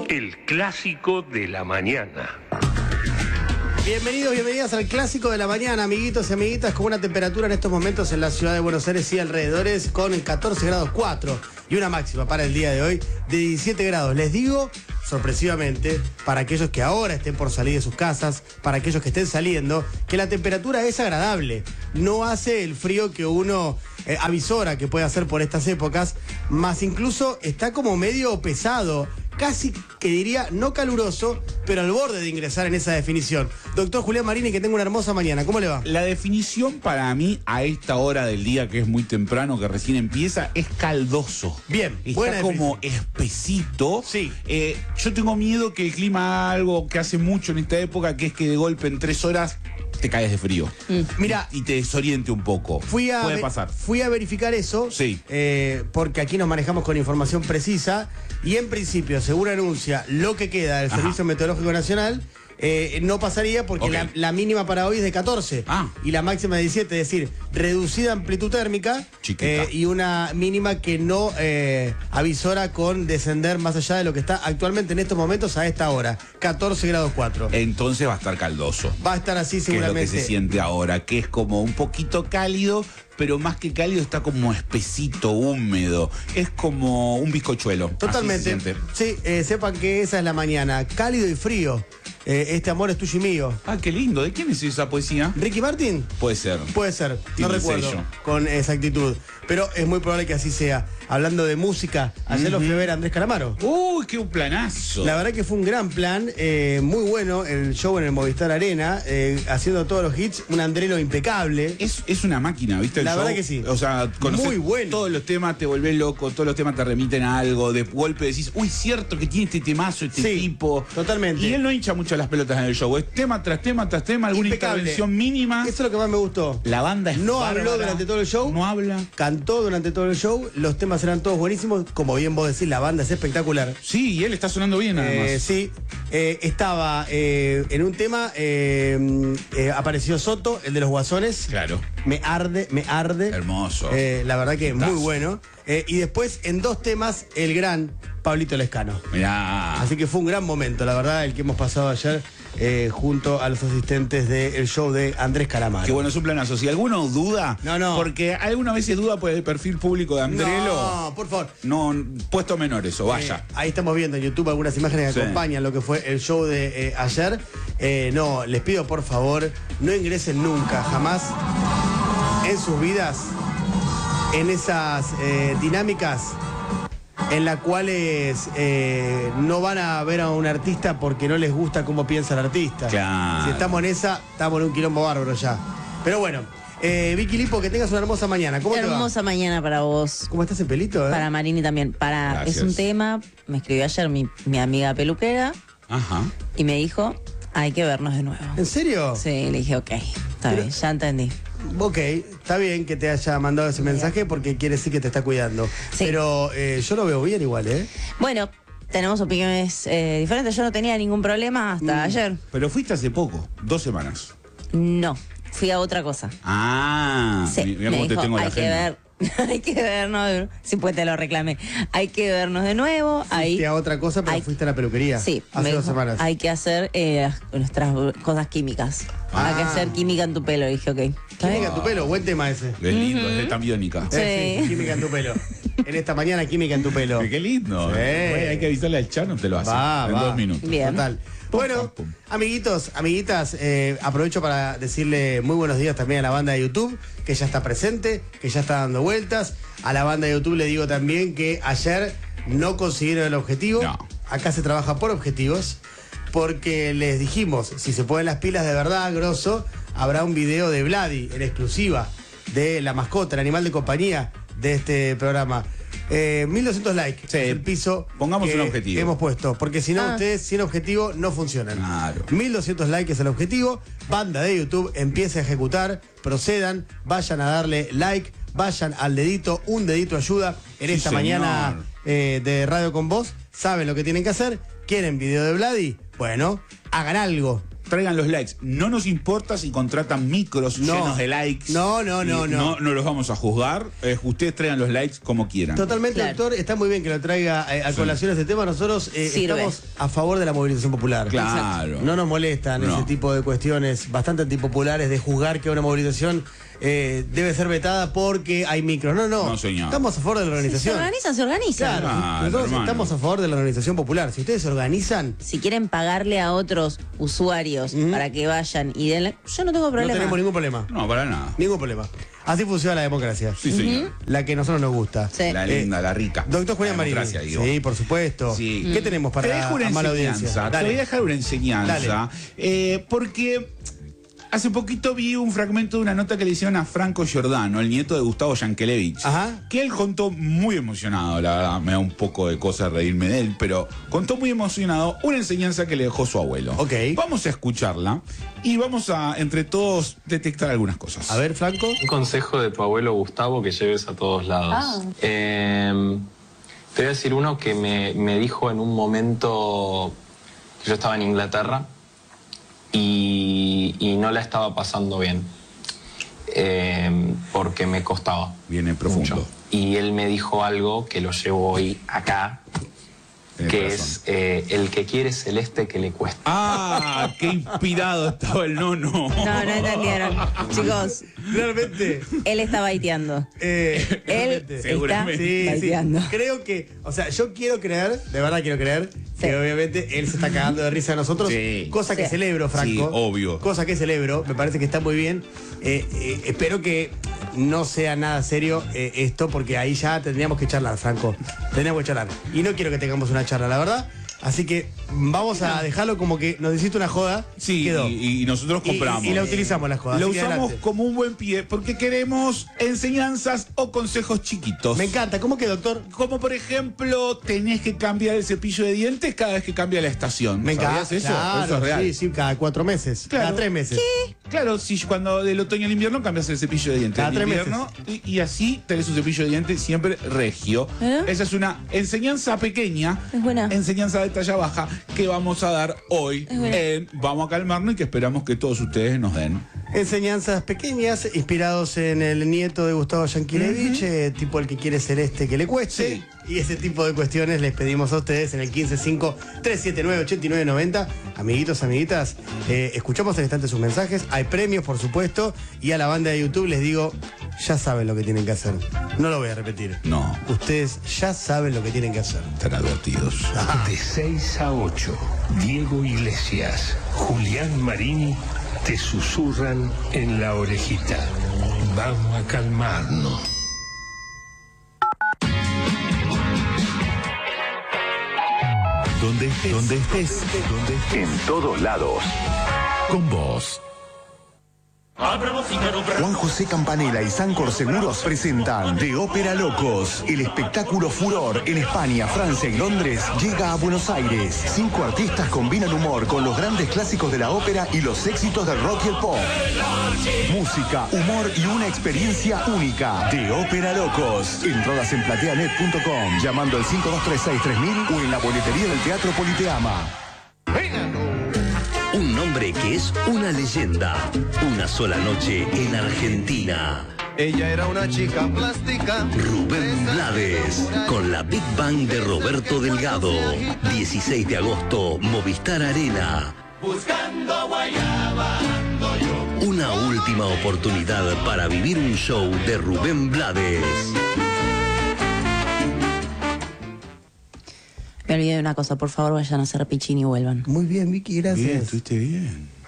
El clásico de la mañana. Bienvenidos, bienvenidas al clásico de la mañana, amiguitos y amiguitas, con una temperatura en estos momentos en la ciudad de Buenos Aires y alrededores con 14 grados 4 y una máxima para el día de hoy de 17 grados. Les digo, sorpresivamente, para aquellos que ahora estén por salir de sus casas, para aquellos que estén saliendo, que la temperatura es agradable. No hace el frío que uno avisora que puede hacer por estas épocas, más incluso está como medio pesado. Casi que diría no caluroso, pero al borde de ingresar en esa definición. Doctor Julián Marini, que tenga una hermosa mañana. ¿Cómo le va? La definición para mí a esta hora del día, que es muy temprano, que recién empieza, es caldoso. Bien, está buena como definición. Espesito. Sí. Yo tengo miedo que el clima haga algo que hace mucho en esta época, que es que de golpe en 3 horas te caes de frío. Mira, y te desoriente un poco. Puede pasar. Fui a verificar eso, Sí. porque aquí nos manejamos con información precisa y en principio, según anuncia lo que queda del Servicio Meteorológico Nacional, no pasaría porque Ok. la mínima para hoy es de 14 y la máxima de 17, es decir, reducida amplitud térmica y una mínima que no avisora con descender más allá de lo que está actualmente en estos momentos a esta hora, 14 grados 4. Entonces va a estar caldoso. Va a estar así seguramente. Que es lo que se siente ahora, que es como un poquito cálido, pero más que cálido está como espesito, húmedo. Es como un bizcochuelo. Totalmente. Así se siente. Sí, sepan que esa es la mañana, cálido y frío. Este amor es tuyo y mío. Ah, qué lindo. ¿De quién es esa poesía? ¿Ricky Martin? Puede ser. Puede ser, Tiene no recuerdo sello. con exactitud. Pero es muy probable que así sea. Hablando de música, ayer lo fui a ver a Andrés Calamaro. ¡Uy, qué un planazo! La verdad que fue un gran plan, muy bueno, el show en el Movistar Arena, haciendo todos los hits, un Andrelo impecable. Es una máquina, ¿viste? El La show? verdad que sí. O sea, conocés Muy bueno. todos los temas, te volvés loco, todos los temas te remiten a algo, de golpe decís, uy, cierto que tiene este temazo, este Sí, tipo. totalmente. Y él no hincha mucho las pelotas en el show, es tema tras tema tras tema, alguna Impecable. intervención mínima. Eso es lo que más me gustó. La banda es No bárbara. habló durante todo el show. No habla. Cantó durante todo el show, los temas eran todos buenísimos, como bien vos decís, la banda es espectacular. Sí, y él está sonando bien además. Sí, estaba en un tema, apareció Soto, el de los Guasones. Claro. Me arde. Hermoso. La verdad que Tazo. muy bueno. Y después en 2 temas, el gran Pablito Lescano. Mirá. Así que fue un gran momento, la verdad, el que hemos pasado ayer junto a los asistentes del show de Andrés Calamaro. Qué bueno, es un planazo. Si alguno duda, No. porque alguna vez se duda por el perfil público de Andrelo. No, por favor. No, puesto menor eso, vaya. Ahí estamos viendo en YouTube algunas imágenes que Sí. acompañan lo que fue el show de ayer. No, les pido por favor, no ingresen nunca, jamás en sus vidas en esas dinámicas en las cuales no van a ver a un artista porque no les gusta cómo piensa el artista. Claro. Si estamos en esa, estamos en un quilombo bárbaro ya. Pero bueno, Vicky Lipo, que tengas una hermosa mañana. ¿Cómo te va? Hermosa mañana para vos. ¿Cómo estás en pelito? Para Marini también. Gracias. Es un tema, me escribió ayer mi amiga peluquera Ajá. y me dijo, hay que vernos de nuevo. ¿En serio? Sí, le dije, ok, está Pero- bien, ya entendí. Ok, está bien que te haya mandado ese mensaje porque quiere decir que te está cuidando. Sí. Pero yo lo veo bien igual, ¿eh? Bueno, tenemos opiniones diferentes. Yo no tenía ningún problema hasta ayer. Pero fuiste hace poco, 2 semanas. No, fui a otra cosa. Ah, Sí, mirá me cómo te dijo, tengo la hay que agenda. ver, hay que vernos, sí, pues te lo reclamé. Hay que vernos de nuevo. Fuiste a otra cosa, pero hay- fuiste a la peluquería. Sí, Hace me 2 dijo, semanas. hay que hacer nuestras cosas químicas. Hay que hacer química en tu pelo. Y dije, ok. ¿está bien? Química en tu pelo, buen tema ese. Es lindo, es de tan biónica. Sí. Química en tu pelo. En esta mañana, química en tu pelo. Qué lindo. Sí. Hay que avisarle al Chano, te lo hace. en 2 minutos. Bien. Total. Bueno, pum. amiguitos, amiguitas, aprovecho para decirle muy buenos días también a la banda de YouTube, que ya está presente, que ya está dando vueltas. A la banda de YouTube le digo también que ayer no consiguieron el objetivo. No. Acá se trabaja por objetivos, porque les dijimos, si se ponen las pilas de verdad, grosso, habrá un video de Vladi en exclusiva de la mascota, el animal de compañía de este programa. 1200 likes, Sí. es el piso. Pongamos que un objetivo. hemos puesto, porque si no, ustedes sin objetivo no funcionan. Claro. 1200 likes es el objetivo. Banda de YouTube empieza a ejecutar, procedan, vayan a darle like, vayan al dedito, un dedito ayuda en Sí, esta señor. mañana de Radio con Vos. Saben lo que tienen que hacer. ¿Quieren video de Vladi? Bueno, hagan algo. traigan los likes. No nos importa si contratan micros llenos de likes. No los vamos a juzgar. Ustedes traigan los likes como quieran. Totalmente, Claro. doctor. Está muy bien que lo traiga a colación este tema. Nosotros Sirve. estamos a favor de la movilización popular. Claro. No nos molestan ese tipo de cuestiones bastante antipopulares de juzgar que una movilización debe ser vetada porque hay micros. No, señor. estamos a favor de la Se organización. organizan, se organizan. Claro, Claro, nosotros hermano. estamos a favor de la organización popular. Si ustedes se organizan, Si quieren pagarle a otros usuarios para que vayan y denle, yo no tengo no problema. tenemos ningún problema. No, para nada. Ningún problema. Así funciona la democracia. Sí, señor. La que a nosotros nos gusta. Sí. La linda, la rica. Doctor Julián La Marini. democracia, digo. Sí, por supuesto. Sí. ¿Qué tenemos Te para dejo una la mala audiencia? enseñanza. Te Dale. voy a dejar una enseñanza. Porque hace poquito vi un fragmento de una nota que le hicieron a Franco Giordano, el nieto de Gustavo Yankelevich. Ajá. Que él contó muy emocionado, la verdad, me da un poco de cosa reírme de él, pero contó muy emocionado una enseñanza que le dejó su abuelo. Ok. Vamos a escucharla y vamos a, entre todos, detectar algunas cosas. A ver, Franco. Un consejo de tu abuelo Gustavo que lleves a todos lados. Te voy a decir uno que me dijo en un momento que yo estaba en Inglaterra y no la estaba pasando bien. Porque me costaba. Viene profundo. mucho. Y él me dijo algo que lo llevo hoy acá, Tenés que razón. es el que quiere celeste que le cuesta. ¡Ah! ¡Qué inspirado estaba el nono! No entendieron. Chicos, Realmente. él está baiteando. Él realmente. está Seguramente. Sí, baiteando. creo que, o sea, yo quiero creer, de verdad quiero creer, Sí. que obviamente él se está cagando de risa de nosotros, Sí. cosa que Sí. celebro, Franco. Sí, obvio. Cosa que celebro, me parece que está muy bien. Espero que no sea nada serio esto, porque ahí ya tendríamos que charlar, Franco. Tendríamos que charlar. Y no quiero que tengamos una charla, la verdad. Así que vamos a dejarlo como que nos hiciste una joda. Sí, quedó. y nosotros compramos. Y la utilizamos la joda. La así que usamos adelante. como un buen pie porque queremos enseñanzas o consejos chiquitos. Me encanta. ¿Cómo que, doctor? Como por ejemplo, tenés que cambiar el cepillo de dientes cada vez que cambia la estación. Me encanta. ¿Sabías eso? Claro, Eso es real. sí, cada 4 meses. Claro. Cada 3 meses. Claro, si cuando del otoño al invierno cambias el cepillo de dientes. Cada Del 3 invierno, y así tenés un cepillo de dientes siempre regio. Esa es una enseñanza pequeña, Es buena. enseñanza de talla baja que vamos a dar hoy en Vamos a Calmarnos y que esperamos que todos ustedes nos den. Enseñanzas pequeñas, inspirados en el nieto de Gustavo Yankelevich, tipo el que quiere celeste que le cueste. Sí. Y ese tipo de cuestiones les pedimos a ustedes en el 155-379-8990. Amiguitos, amiguitas, escuchamos al instante sus mensajes. Hay premios, por supuesto. Y a la banda de YouTube les digo, ya saben lo que tienen que hacer. No lo voy a repetir. No. Ustedes ya saben lo que tienen que hacer. Están advertidos. De 6 a 8, Diego Iglesias, Julián Marini te susurran en la orejita. Vamos a calmarnos. Donde estés, en todos lados. Con vos. Juan José Campanella y Sancor Seguros presentan De Ópera Locos. El espectáculo furor en España, Francia y Londres llega a Buenos Aires. 5 artistas combinan humor con los grandes clásicos de la ópera y los éxitos del rock y el pop. Música, humor y una experiencia única. De Ópera Locos. Entradas en plateanet.com, llamando al 5236-3000 o en la boletería del Teatro Politeama. Un nombre que es una leyenda. Una sola noche en Argentina. Ella era una chica plástica. Rubén Blades, con la Big Bang de Roberto Delgado. 16 de agosto, Movistar Arena. Una última oportunidad para vivir un show de Rubén Blades. Me olvidé de una cosa, por favor vayan a hacer pichín y vuelvan. Muy bien, Vicky, gracias. Bien, estuviste bien.